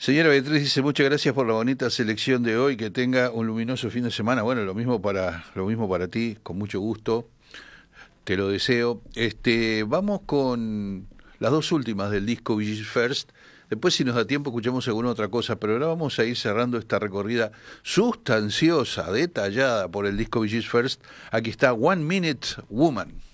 Señora Beatriz dice, muchas gracias por la bonita selección de hoy, que tenga un luminoso fin de semana. Bueno, lo mismo para ti, con mucho gusto, te lo deseo. Vamos con las dos últimas del disco VG First. Después, si nos da tiempo, escuchamos alguna otra cosa, pero ahora vamos a ir cerrando esta recorrida sustanciosa, detallada por el disco VG First. Aquí está One Minute Woman.